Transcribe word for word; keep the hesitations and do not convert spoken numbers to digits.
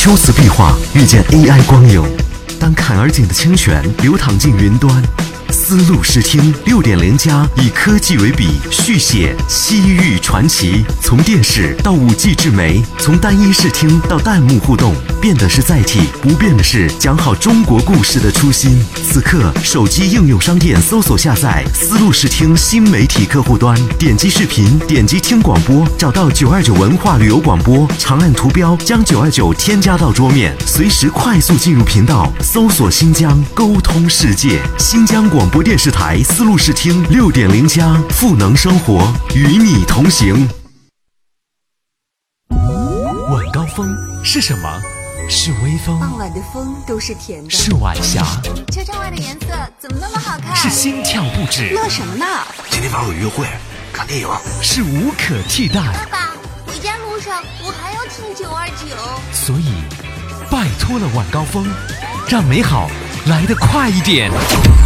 秋瓷壁画遇见 A I 光影，当坎儿井的清泉流淌进云端。丝路视听 六点零 加以科技为笔，续写西域传奇。从电视到 五 G 智媒，从单一视听到弹幕互动，变的是载体，不变的是讲好中国故事的初心。此刻，手机应用商店搜索下载丝路视听新媒体客户端，点击视频，点击听广播，找到九二九文化旅游广播，长按图标将九二九添加到桌面，随时快速进入频道，搜索新疆，沟通世界。新疆广播电视台丝路视听 六点零 加，赋能生活，与你同行。晚高峰是什么？是微风。 傍晚的风都是甜的。 是晚霞。 车窗外的颜色怎么那么好看？ 是心跳不止。 乐什么呢？ 今天晚上有约会，看电影。 是无可替代。 爸爸，回家路上我还要听九二九。 所以，拜托了晚高峰，让美好来得快一点。